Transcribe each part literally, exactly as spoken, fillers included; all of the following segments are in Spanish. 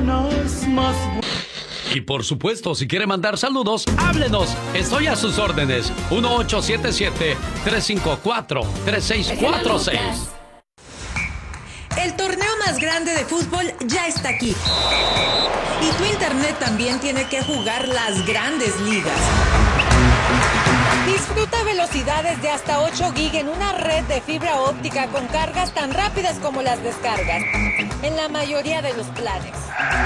mañanas más. Y por supuesto, si quiere mandar saludos, háblenos. Estoy a sus órdenes. uno ocho siete siete, tres cinco cuatro, tres seis cuatro seis. El torneo más grande de fútbol ya está aquí. Y tu internet también tiene que jugar las grandes ligas. Disfruta velocidades de hasta ocho gigas en una red de fibra óptica con cargas tan rápidas como las descargas, en la mayoría de los planes.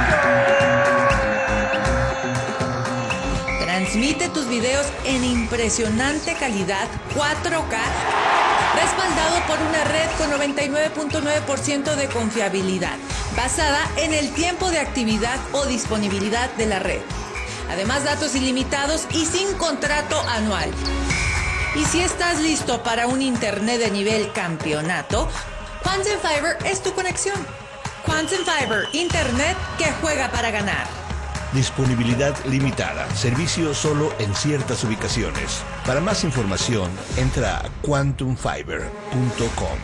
Transmite tus videos en impresionante calidad cuatro K, respaldado por una red con noventa y nueve punto nueve por ciento de confiabilidad, basada en el tiempo de actividad o disponibilidad de la red. Además, datos ilimitados y sin contrato anual. Y si estás listo para un internet de nivel campeonato, Quantum Fiber es tu conexión. Quantum Fiber, internet que juega para ganar. Disponibilidad limitada. Servicio solo en ciertas ubicaciones. Para más información, entra a quantum fiber punto com.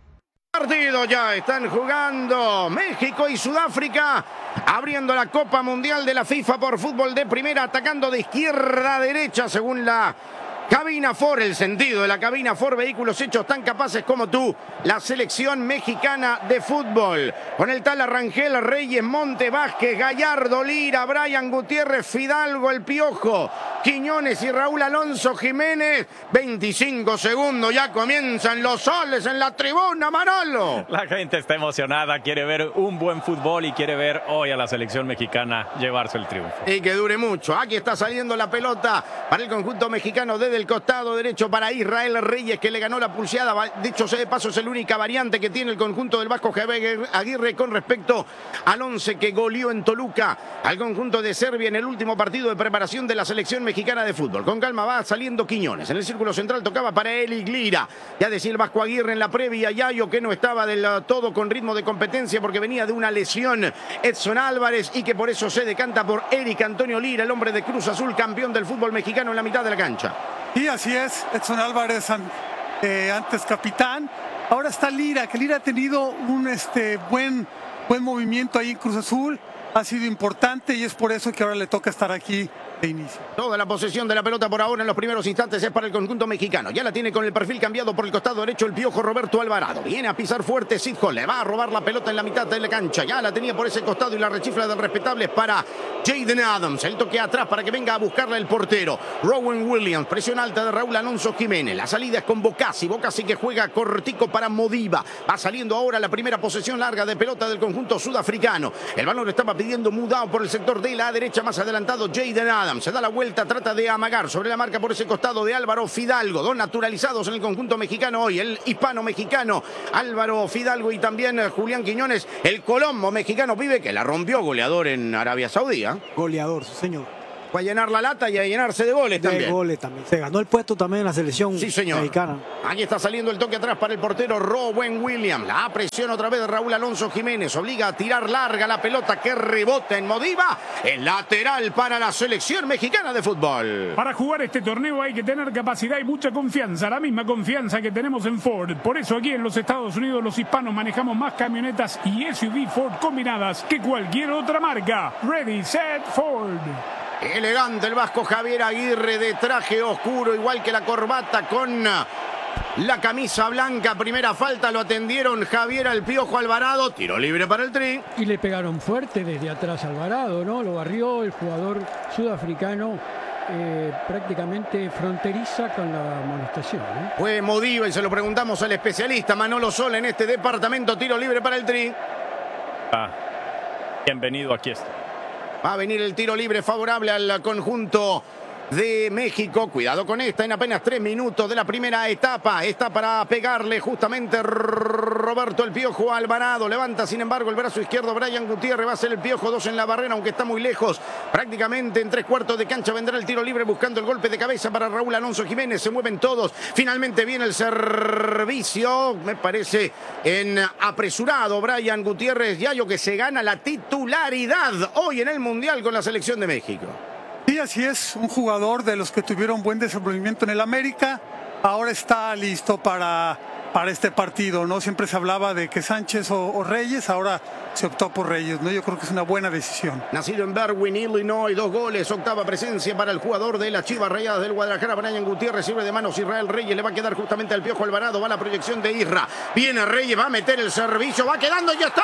Partido ya están jugando México y Sudáfrica, abriendo la Copa Mundial de la FIFA por fútbol de primera, atacando de izquierda a derecha según la cabina Ford, el sentido de la cabina Ford, vehículos hechos tan capaces como tú, la selección mexicana de fútbol, con el tal Rangel, Reyes, Monte, Vázquez, Gallardo, Lira, Brian Gutiérrez, Fidalgo, El Piojo, Quiñones y Raúl Alonso Jiménez. Veinticinco segundos, ya comienzan los soles en la tribuna, Manolo. La gente está emocionada, quiere ver un buen fútbol y quiere ver hoy a la selección mexicana llevarse el triunfo. Y que dure mucho. Aquí está saliendo la pelota para el conjunto mexicano desde el costado derecho para Israel Reyes, que le ganó la pulseada. Dicho sea de paso, es la única variante que tiene el conjunto del Vasco Javier Aguirre con respecto al once que goleó en Toluca al conjunto de Serbia en el último partido de preparación de la selección mexicana de fútbol. Con calma va saliendo Quiñones. En el círculo central tocaba para Eli Glira. Ya decía el Vasco Aguirre en la previa, Yayo, que no estaba del todo con ritmo de competencia porque venía de una lesión, Edson Álvarez, y que por eso se decanta por Eric Antonio Lira, el hombre de Cruz Azul, campeón del fútbol mexicano en la mitad de la cancha. Y así es, Edson Álvarez, eh, antes capitán, ahora está Lira, que Lira ha tenido un este, buen, buen movimiento ahí en Cruz Azul, ha sido importante y es por eso que ahora le toca estar aquí de inicio. Toda la posesión de la pelota por ahora en los primeros instantes es para el conjunto mexicano. Ya la tiene con el perfil cambiado por el costado derecho el Piojo Roberto Alvarado. Viene a pisar fuerte Sidjo, le va a robar la pelota en la mitad de la cancha. Ya la tenía por ese costado y la rechifla del respetable es para Jaden Adams. El toque atrás para que venga a buscarla el portero. Rowan Williams, presión alta de Raúl Alonso Jiménez. La salida es con Bocassi. Bocassi que juega cortico para Modiva. Va saliendo ahora la primera posesión larga de pelota del conjunto sudafricano. El balón lo estaba pidiendo Mudao por el sector de la derecha, más adelantado Jaden Adams. Se da la vuelta, trata de amagar sobre la marca por ese costado de Álvaro Fidalgo. Dos naturalizados en el conjunto mexicano hoy, el hispano-mexicano Álvaro Fidalgo y también Julián Quiñones, el colombo mexicano pibe que la rompió, goleador en Arabia Saudí. ¿eh? Goleador, sí, señor. Fue a llenar la lata y a llenarse de goles de también. goles también. Se ganó el puesto también en la selección sí, señor. mexicana. Aquí está saliendo el toque atrás para el portero Rowan Williams. La presión otra vez de Raúl Alonso Jiménez. Obliga a tirar larga la pelota que rebota en Modiva. El lateral para la selección mexicana de fútbol. Para jugar este torneo hay que tener capacidad y mucha confianza. La misma confianza que tenemos en Ford. Por eso aquí en los Estados Unidos los hispanos manejamos más camionetas y S U V Ford combinadas que cualquier otra marca. Ready, set, Ford. Elegante el vasco Javier Aguirre de traje oscuro, igual que la corbata con la camisa blanca. Primera falta, lo atendieron Javier al Piojo Alvarado. Tiro libre para el Tri. Y le pegaron fuerte desde atrás a Alvarado, ¿no? Lo barrió el jugador sudafricano. Eh, prácticamente fronteriza con la amonestación, ¿eh? Fue Modiva y se lo preguntamos al especialista Manolo Sola en este departamento. Tiro libre para el Tri. Ah, bienvenido, aquí está. Va a venir el tiro libre favorable al conjunto de México. Cuidado con esta en apenas tres minutos de la primera etapa. Está para pegarle justamente Roberto el Piojo Alvarado. Levanta sin embargo el brazo izquierdo Brian Gutiérrez. Va a ser el Piojo, dos en la barrera, aunque está muy lejos. Prácticamente en tres cuartos de cancha vendrá el tiro libre buscando el golpe de cabeza para Raúl Alonso Jiménez. Se mueven todos. Finalmente viene el servicio, me parece en apresurado. Brian Gutiérrez Yayo, que se gana la titularidad hoy en el Mundial con la selección de México. Sí, así es, un jugador de los que tuvieron buen desenvolvimiento en el América, ahora está listo para para este partido, ¿no? Siempre se hablaba de que Sánchez o, o Reyes, ahora se optó por Reyes, ¿no? Yo creo que es una buena decisión. Nacido en Berwyn, Illinois, dos goles, octava presencia para el jugador de las Chivas Rayadas del Guadalajara, Brian Gutiérrez, sirve de manos Israel Reyes, le va a quedar justamente al Piojo Alvarado, va la proyección de Isra, viene Reyes, va a meter el servicio, va quedando y ya está.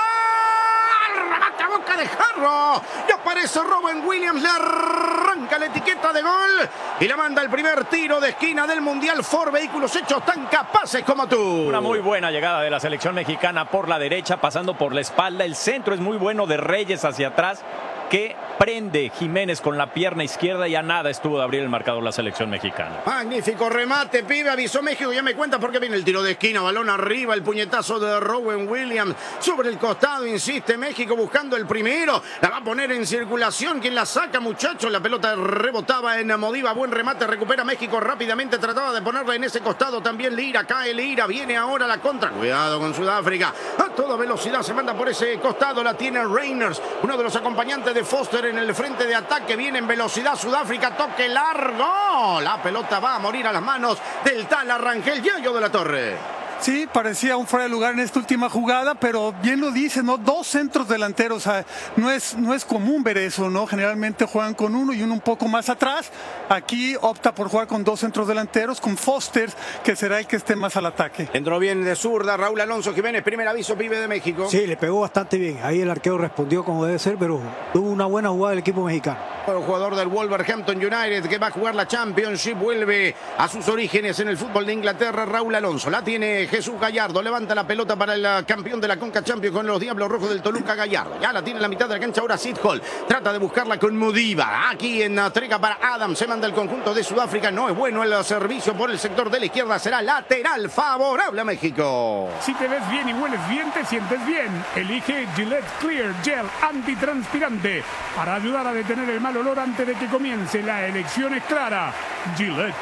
Remate a boca de jarro. Y aparece Robin Williams. Le arranca la etiqueta de gol. Y le manda el primer tiro de esquina del Mundial. Ford, vehículos hechos tan capaces como tú. Una muy buena llegada de la selección mexicana por la derecha, pasando por la espalda. El centro es muy bueno de Reyes hacia atrás, que prende Jiménez con la pierna izquierda y a nada estuvo de abrir el marcador la selección mexicana. Magnífico remate, pibe, avisó México, ya me cuenta porque viene el tiro de esquina, balón arriba, el puñetazo de Robin Williams sobre el costado, insiste México buscando el primero, la va a poner en circulación, quien la saca, muchachos, la pelota rebotaba en Modiva, buen remate, recupera México rápidamente, trataba de ponerla en ese costado también Lira, cae Lira, viene ahora la contra, cuidado con Sudáfrica, a toda velocidad se manda por ese costado, la tiene Reiners, uno de los acompañantes de Foster en el frente de ataque, viene en velocidad Sudáfrica, toque largo, la pelota va a morir a las manos del tal Arrangel Yayo de la Torre. Sí, parecía un fuera de lugar en esta última jugada, pero bien lo dice, ¿no? Dos centros delanteros, o sea, no es, no es común ver eso, ¿no? Generalmente juegan con uno y uno un poco más atrás. Aquí opta por jugar con dos centros delanteros, con Foster, que será el que esté más al ataque. Entró bien de zurda Raúl Alonso Jiménez, primer aviso, pibe de México. Sí, le pegó bastante bien. Ahí el arquero respondió como debe ser, pero tuvo una buena jugada del equipo mexicano. El jugador del Wolverhampton United que va a jugar la Championship, vuelve a sus orígenes en el fútbol de Inglaterra, Raúl Alonso. La tiene Jesús Gallardo, levanta la pelota para el campeón de la Conca Champions con los Diablos Rojos del Toluca, Gallardo. Ya la tiene en la mitad de la cancha ahora Sid Hall. Trata de buscarla con Modiva. Aquí en entrega para Adam. Se manda el conjunto de Sudáfrica. No es bueno el servicio por el sector de la izquierda. Será lateral favorable a México. Si te ves bien y hueles bien, te sientes bien. Elige Gillette Clear Gel antitranspirante para ayudar a detener el mal olor antes de que comience. La elección es clara. Gillette.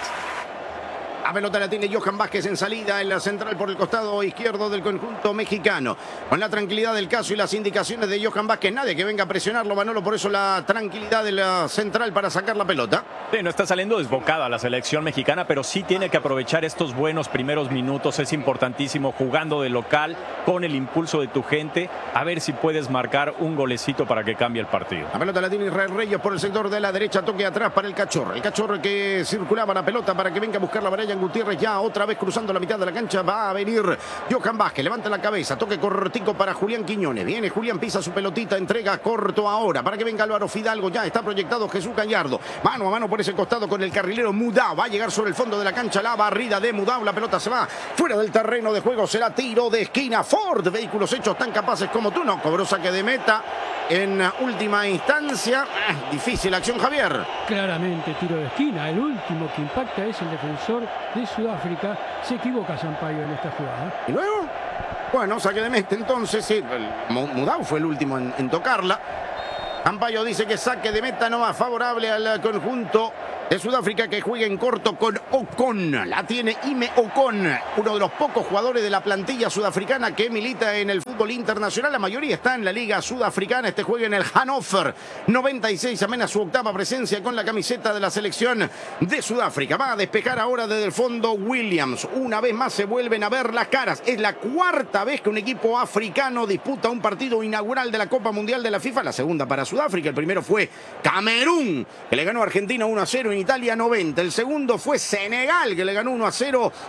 La pelota la tiene Johan Vázquez en salida en la central por el costado izquierdo del conjunto mexicano. Con la tranquilidad del caso y las indicaciones de Johan Vázquez, nadie que venga a presionarlo, Manolo, por eso la tranquilidad de la central para sacar la pelota. Sí, no está saliendo desbocada la selección mexicana, pero sí tiene que aprovechar estos buenos primeros minutos. Es importantísimo jugando de local con el impulso de tu gente, a ver si puedes marcar un golecito para que cambie el partido. La pelota la tiene Israel Reyes por el sector de la derecha, toque atrás para el Cachorro. El Cachorro que circulaba la pelota para que venga a buscar la Brian Gutiérrez, ya otra vez cruzando la mitad de la cancha, va a venir Johan Vázquez, levanta la cabeza, toque cortico para Julián Quiñones, viene Julián, pisa su pelotita, entrega corto ahora, para que venga Álvaro Fidalgo, ya está proyectado Jesús Gallardo, mano a mano por ese costado con el carrilero Mudau, va a llegar sobre el fondo de la cancha, la barrida de Mudau, la pelota se va fuera del terreno de juego, será tiro de esquina. Ford, vehículos hechos tan capaces como tú, no, cobró saque de meta en última instancia, eh, difícil acción, Javier. Claramente tiro de esquina, el último que impacta es el defensor de Sudáfrica, se equivoca Sampaio en esta jugada. ¿Y luego? Bueno, saque de meta entonces, sí, Mudau fue el último en, en tocarla. Sampaio dice que saque de meta no va favorable al conjunto de Sudáfrica, que juega en corto con Ocon. La tiene Ime Ocon, uno de los pocos jugadores de la plantilla sudafricana que milita en el fútbol internacional. La mayoría está en la liga sudafricana. Este juega en el Hannover noventa y seis, amena su octava presencia con la camiseta de la selección de Sudáfrica. Va a despejar ahora desde el fondo Williams. Una vez más se vuelven a ver las caras. Es la cuarta vez que un equipo africano disputa un partido inaugural de la Copa Mundial de la FIFA. La segunda para Sudáfrica. El primero fue Camerún, que le ganó a Argentina uno a cero en Italia noventa. El segundo fue Senegal, que le ganó uno a cero